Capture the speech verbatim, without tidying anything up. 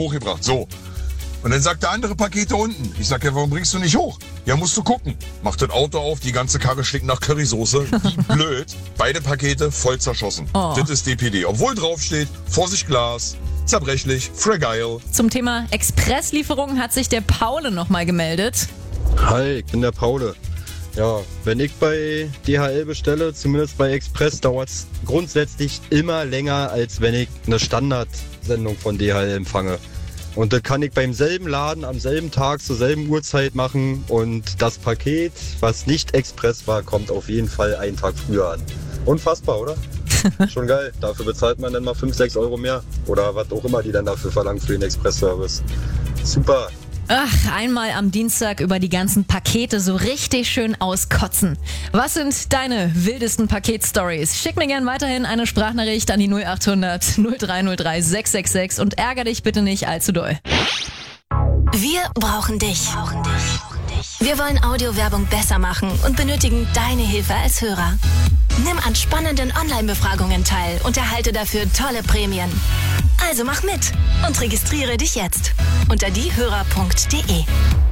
hochgebracht. So. Und dann sagt der andere Pakete unten. Ich sag, ja, warum bringst du nicht hoch? Ja, musst du gucken. Macht das Auto auf, die ganze Karre stinkt nach Currysoße. Wie blöd. Beide Pakete voll zerschossen. Oh. Das ist D P D. Obwohl draufsteht, Vorsicht Glas, zerbrechlich, fragile. Zum Thema Expresslieferung hat sich der Paule nochmal gemeldet. Hi, ich bin der Paule. Ja, wenn ich bei D H L bestelle, zumindest bei Express, dauert es grundsätzlich immer länger, als wenn ich eine Standardsendung von D H L empfange. Und das kann ich beim selben Laden am selben Tag zur selben Uhrzeit machen und das Paket, was nicht Express war, kommt auf jeden Fall einen Tag früher an. Unfassbar, oder? Schon geil. Dafür bezahlt man dann mal fünf, sechs Euro mehr oder was auch immer die dann dafür verlangen für den Express-Service. Super. Ach, einmal am Dienstag über die ganzen Pakete so richtig schön auskotzen. Was sind deine wildesten Paket-Stories? Schick mir gern weiterhin eine Sprachnachricht an die null acht hundert null drei null drei sechs sechs sechs und ärger dich bitte nicht allzu doll. Wir brauchen dich. Wir wollen Audiowerbung besser machen und benötigen deine Hilfe als Hörer. Nimm an spannenden Online-Befragungen teil und erhalte dafür tolle Prämien. Also mach mit und registriere dich jetzt unter diehörer punkt de.